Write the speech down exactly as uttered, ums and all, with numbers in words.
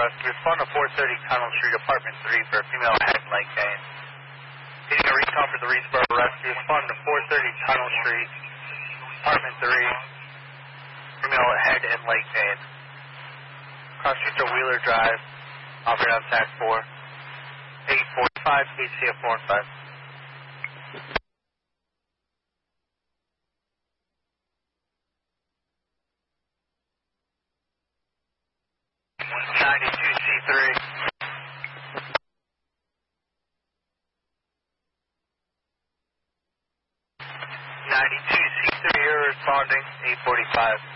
Rescue. Respond to four thirty Tunnel Street, Apartment three for a female head and leg pain. Getting a recall for the Reedsboro Rescue. Respond to four thirty Tunnel Street, Apartment three, female head and leg pain. Cross street to Wheeler Drive, operating on T A C four. eight forty-five, H C F four and five. ninety-two C three. ninety-two C three, you're responding, eight forty-five.